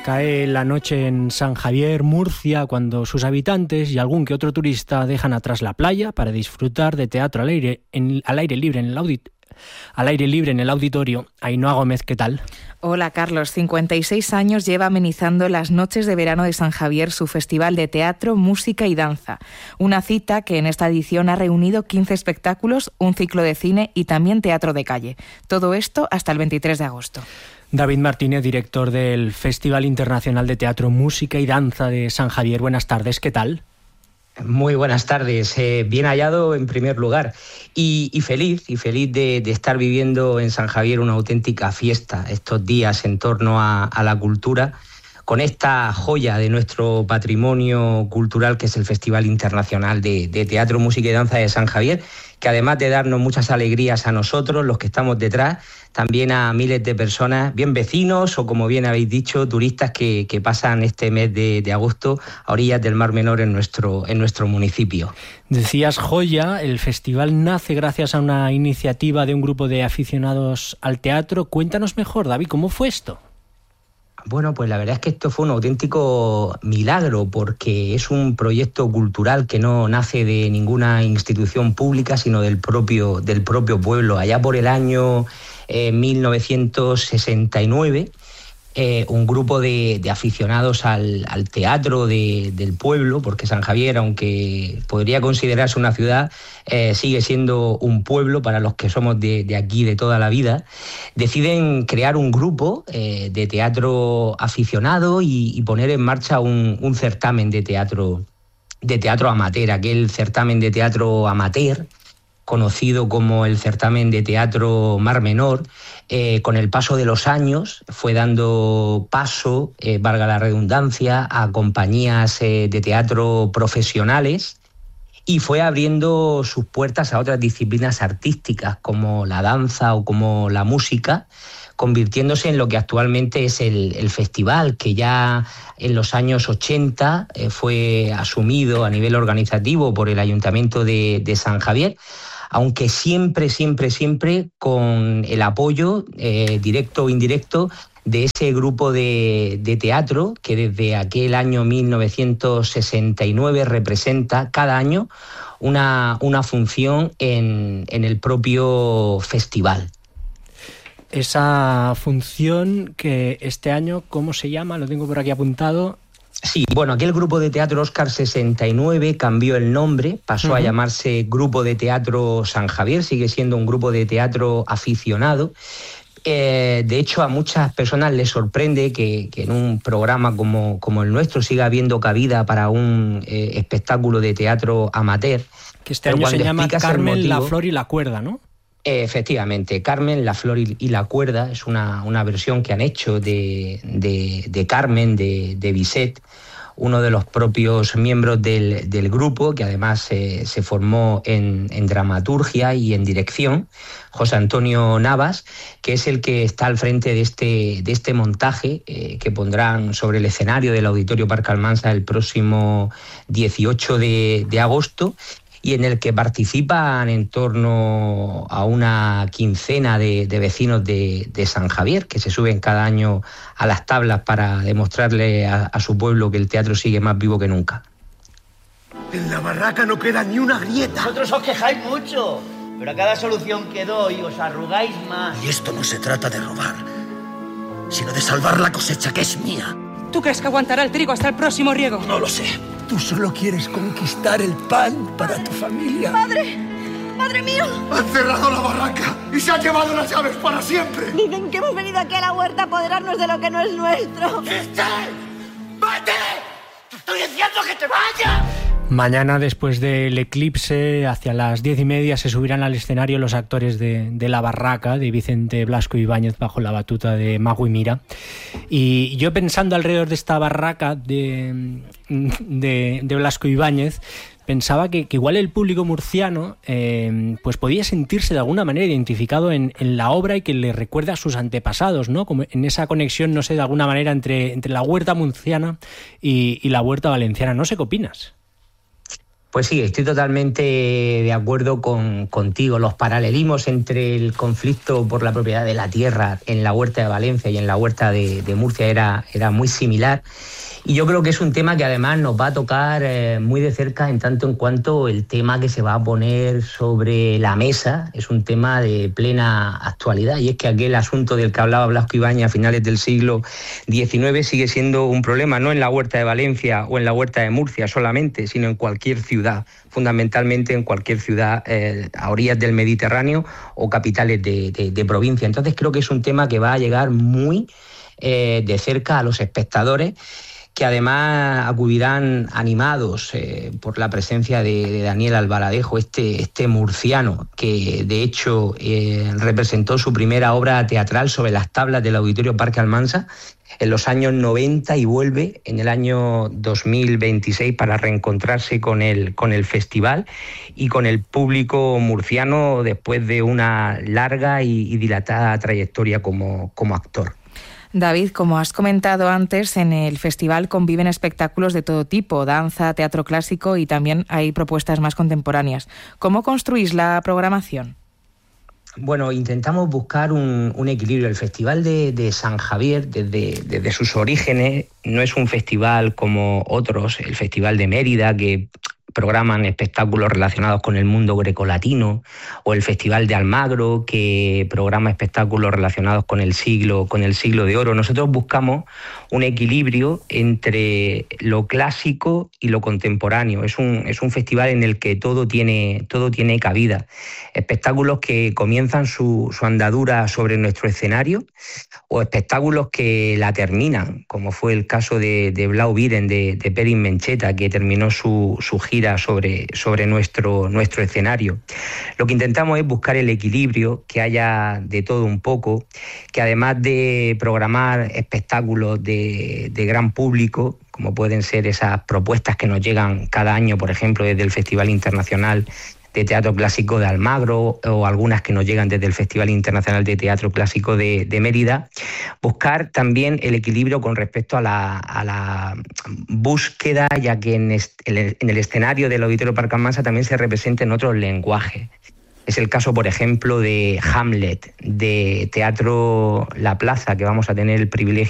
Cae la noche en San Javier, Murcia, cuando sus habitantes y algún que otro turista dejan atrás la playa para disfrutar de teatro al aire libre en el auditorio. Ainhoa Gómez, ¿qué tal? Hola Carlos, 56 años lleva amenizando las noches de verano de San Javier su festival de teatro, música y danza. Una cita que en esta edición ha reunido 15 espectáculos, un ciclo de cine y también teatro de calle. Todo esto hasta el 23 de agosto. David Martínez, director del Festival Internacional de Teatro, Música y Danza de San Javier. Buenas tardes, ¿qué tal? Muy buenas tardes, bien hallado en primer lugar y feliz de estar viviendo en San Javier una auténtica fiesta estos días en torno a la cultura, con esta joya de nuestro patrimonio cultural que es el Festival Internacional de Teatro, Música y Danza de San Javier, que además de darnos muchas alegrías a nosotros, los que estamos detrás, también a miles de personas, bien vecinos o, como bien habéis dicho, turistas que pasan este mes de agosto a orillas del Mar Menor en nuestro municipio. Decías joya, el festival nace gracias a una iniciativa de un grupo de aficionados al teatro. Cuéntanos mejor, David, ¿cómo fue esto? Bueno, pues la verdad es que esto fue un auténtico milagro, porque es un proyecto cultural que no nace de ninguna institución pública, sino del propio pueblo. Allá por el año 1969, un grupo de aficionados al teatro del pueblo, porque San Javier, aunque podría considerarse una ciudad, sigue siendo un pueblo para los que somos de aquí de toda la vida, deciden crear un grupo de teatro aficionado y poner en marcha un certamen de teatro amateur, aquel certamen de teatro amateur conocido como el certamen de teatro Mar Menor. Con el paso de los años fue dando paso, valga la redundancia, a compañías de teatro profesionales y fue abriendo sus puertas a otras disciplinas artísticas como la danza o como la música, convirtiéndose en lo que actualmente es el festival, que ya en los años 80 fue asumido a nivel organizativo por el Ayuntamiento de San Javier, aunque siempre con el apoyo directo o indirecto de ese grupo de teatro que desde aquel año 1969 representa cada año una función en el propio festival. Esa función que este año, ¿cómo se llama? Lo tengo por aquí apuntado. Sí, bueno, aquel grupo de teatro Oscar 69 cambió el nombre, pasó a llamarse Grupo de Teatro San Javier, sigue siendo un grupo de teatro aficionado. De hecho, a muchas personas les sorprende que en un programa como el nuestro siga habiendo cabida para un espectáculo de teatro amateur. Que este año se llama Carmen, la Flor y la Cuerda, ¿no? Efectivamente, Carmen, la Flor y la Cuerda es una versión que han hecho de Carmen, de Bizet, uno de los propios miembros del grupo, que además se formó en dramaturgia y en dirección, José Antonio Navas, que es el que está al frente de este montaje que pondrán sobre el escenario del Auditorio Parque Almansa el próximo 18 de agosto, y en el que participan en torno a una quincena de vecinos de San Javier, que se suben cada año a las tablas para demostrarle a su pueblo que el teatro sigue más vivo que nunca. En la barraca no queda ni una grieta. Vosotros os quejáis mucho, pero a cada solución que doy os arrugáis más. Y esto no se trata de robar, sino de salvar la cosecha, que es mía. ¿Tú crees que aguantará el trigo hasta el próximo riego? No lo sé. Tú solo quieres conquistar el pan para tu familia. ¡Padre! ¡Padre mío! Han cerrado la barraca y se han llevado las llaves para siempre. Dicen que hemos venido aquí a la huerta a apoderarnos de lo que no es nuestro. ¡Cristel! ¡Vete! ¡Te estoy diciendo que te vayas! Mañana, después del eclipse, hacia las 10:30, se subirán al escenario los actores de La Barraca, de Vicente Blasco Ibáñez, bajo la batuta de Mago y Mira. Y yo, pensando alrededor de esta barraca de Blasco Ibáñez, pensaba que igual el público murciano pues podía sentirse de alguna manera identificado en la obra y que le recuerda a sus antepasados, ¿no? Como en esa conexión, no sé, de alguna manera entre la huerta murciana y la huerta valenciana. No sé qué opinas. Pues sí, estoy totalmente de acuerdo contigo. Los paralelismos entre el conflicto por la propiedad de la tierra en la Huerta de Valencia y en la Huerta de Murcia era muy similar. Y yo creo que es un tema que además nos va a tocar muy de cerca en tanto en cuanto el tema que se va a poner sobre la mesa es un tema de plena actualidad. Y es que aquel asunto del que hablaba Blasco Ibáñez a finales del siglo XIX sigue siendo un problema, no en la Huerta de Valencia o en la Huerta de Murcia solamente, sino en cualquier ciudad, fundamentalmente en cualquier ciudad a orillas del Mediterráneo o capitales de provincia. Entonces creo que es un tema que va a llegar muy de cerca a los espectadores, que además acudirán animados por la presencia de Daniel Albaladejo, este murciano, que de hecho representó su primera obra teatral sobre las tablas del Auditorio Parque Almansa en los años 90 y vuelve en el año 2026 para reencontrarse con el festival y con el público murciano después de una larga y dilatada trayectoria como actor. David, como has comentado antes, en el festival conviven espectáculos de todo tipo, danza, teatro clásico y también hay propuestas más contemporáneas. ¿Cómo construís la programación? Bueno, intentamos buscar un equilibrio. El Festival de San Javier, desde sus orígenes, no es un festival como otros, el Festival de Mérida, que programan espectáculos relacionados con el mundo grecolatino, o el Festival de Almagro, que programa espectáculos relacionados con el siglo de oro. Nosotros buscamos un equilibrio entre lo clásico y lo contemporáneo. Es un festival en el que todo tiene cabida. Espectáculos que comienzan su andadura sobre nuestro escenario o espectáculos que la terminan, como fue el caso de Blau Viren, de Perin Mencheta, que terminó su gira sobre nuestro escenario. Lo que intentamos es buscar el equilibrio, que haya de todo un poco, que además de programar espectáculos de gran público, como pueden ser esas propuestas que nos llegan cada año, por ejemplo, desde el Festival Internacional de Teatro Clásico de Almagro o algunas que nos llegan desde el Festival Internacional de Teatro Clásico de Mérida, buscar también el equilibrio con respecto a la búsqueda, ya que en el escenario del Auditorio Parque Almansa también se representen otros lenguajes. Es el caso, por ejemplo, de Hamlet, de Teatro La Plaza, que vamos a tener el privilegio